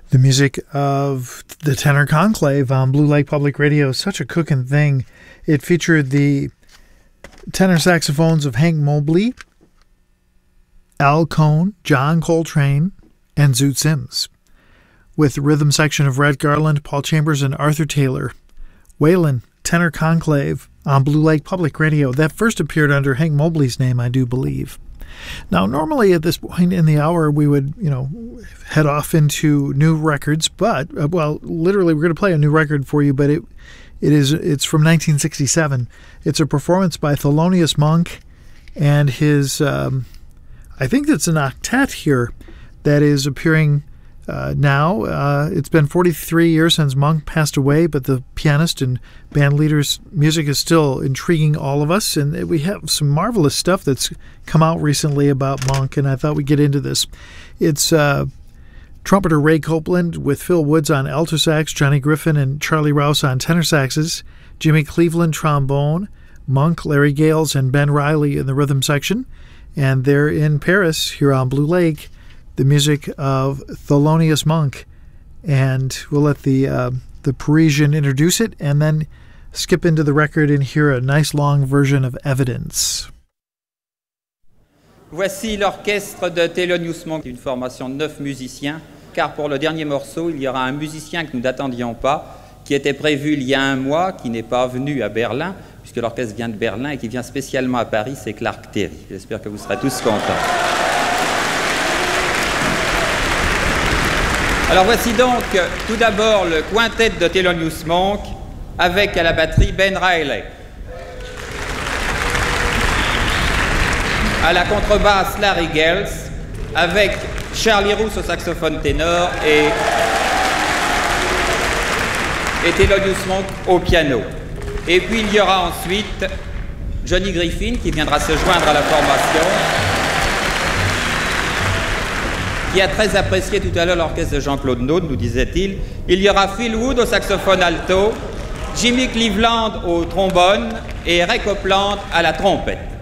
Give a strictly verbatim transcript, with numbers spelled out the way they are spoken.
The music of the Tenor Conclave on Blue Lake Public Radio, such a cooking thing. It featured the tenor saxophones of Hank Mobley, Al Cohn, John Coltrane, and Zoot Sims, with the rhythm section of Red Garland, Paul Chambers, and Arthur Taylor. Waylon, Tenor Conclave on Blue Lake Public Radio. That first appeared under Hank Mobley's name, I do believe. Now, normally at this point in the hour, we would, you know, head off into new records, but, uh, well, literally, we're going to play a new record for you, but it, it is, it's from nineteen sixty-seven. It's a performance by Thelonious Monk and his, um, I think it's an octet here that is appearing uh, now. Uh, it's been forty-three years since Monk passed away, but the pianist and band leader's music is still intriguing all of us, and we have some marvelous stuff that's come out recently about Monk, and I thought we'd get into this. It's uh, trumpeter Ray Copeland with Phil Woods on alto sax, Johnny Griffin and Charlie Rouse on tenor saxes, Jimmy Cleveland trombone, Monk, Larry Gales, and Ben Riley in the rhythm section. And they're in Paris, here on Blue Lake, the music of Thelonious Monk. And we'll let the uh, the Parisian introduce it, and then skip into the record and hear a nice long version of Evidence. Voici l'orchestre de Thelonious Monk, une formation de neuf musiciens, car pour le dernier morceau, il y aura un musicien que nous n'attendions pas, qui était prévu il y a un mois, qui n'est pas venu à Berlin, puisque l'orchestre vient de Berlin et qui vient spécialement à Paris, c'est Clark Terry. J'espère que vous serez tous contents. Alors voici donc tout d'abord le quintet de Thelonious Monk, avec à la batterie Ben Riley. À la contrebasse, Larry Gales, avec Charlie Rouse au saxophone ténor et, et Thelonious Monk au piano. Et puis il y aura ensuite Johnny Griffin qui viendra se joindre à la formation, qui a très apprécié tout à l'heure l'orchestre de Jean-Claude Naud, nous disait-il. Il y aura Phil Wood au saxophone alto, Jimmy Cleveland au trombone et Ray Copeland à la trompette.